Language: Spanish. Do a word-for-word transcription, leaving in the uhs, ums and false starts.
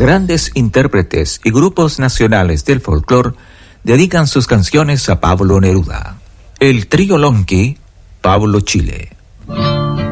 Grandes intérpretes y grupos nacionales del folclore dedican sus canciones a Pablo Neruda. El trío Lonqui, Pablo Chile.